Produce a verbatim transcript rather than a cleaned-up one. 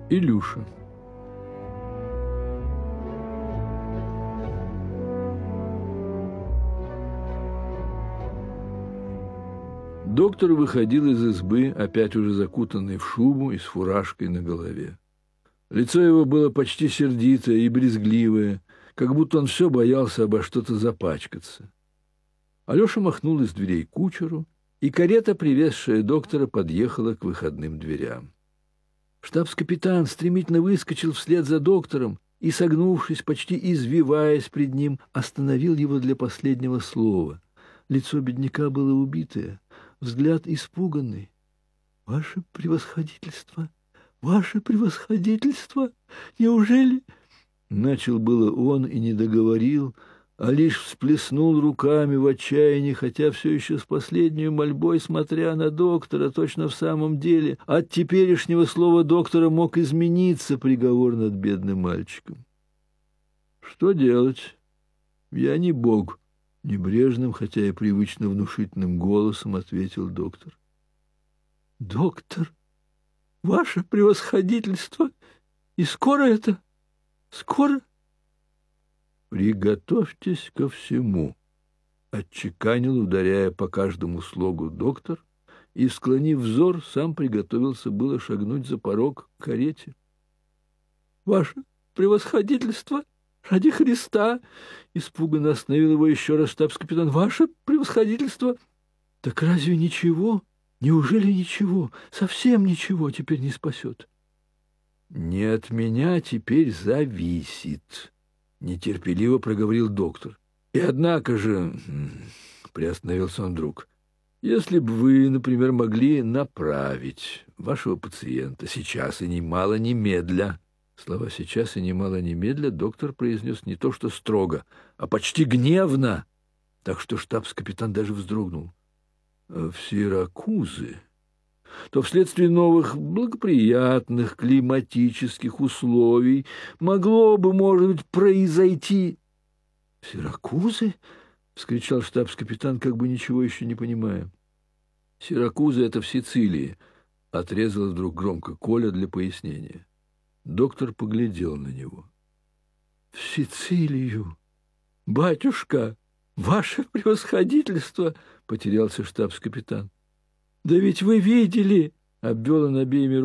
Илюша. Доктор выходил из избы, опять уже закутанный в шубу и с фуражкой на голове. Лицо его было почти сердитое и брезгливое, как будто он все боялся обо что-то запачкаться. Алеша махнул из дверей кучеру, и карета, привезшая доктора, подъехала к выходным дверям. Штабс-капитан стремительно выскочил вслед за доктором и, согнувшись, почти извиваясь пред ним, остановил его для последнего слова. Лицо бедняка было убитое, взгляд испуганный. «Ваше превосходительство! Ваше превосходительство! Неужели...» Начал было он и не договорил, а лишь всплеснул руками в отчаянии, хотя все еще с последней мольбой, смотря на доктора, точно в самом деле от теперешнего слова доктора мог измениться приговор над бедным мальчиком. «Что делать? Я не бог», — небрежным, хотя и привычно внушительным голосом ответил доктор. «Доктор, ваше превосходительство! И скоро это? Скоро?» «Приготовьтесь ко всему», — отчеканил, ударяя по каждому слогу доктор, и, склонив взор, сам приготовился было шагнуть за порог к карете. «Ваше превосходительство! Ради Христа!» — испуганно остановил его еще раз штабс-капитан. «Ваше превосходительство!» «Так разве ничего? Неужели ничего? Совсем ничего теперь не спасет?» «Не от меня теперь зависит», — нетерпеливо проговорил доктор. «И однако же, — приостановился он вдруг, — если бы вы, например, могли направить вашего пациента сейчас и немало немедля». Слова «сейчас» и «немало немедля» доктор произнес не то что строго, а почти гневно, так что штабс-капитан даже вздрогнул. «В Сиракузы, то вследствие новых благоприятных климатических условий могло бы, может быть, произойти...» «Сиракузы?» — вскричал штабс-капитан, как бы ничего еще не понимая. «Сиракузы — это в Сицилии», — отрезал вдруг громко Коля для пояснения. Доктор поглядел на него. «В Сицилию! Батюшка! Ваше превосходительство!» — потерялся штабс-капитан. «Да ведь вы видели!» — обвел он обеими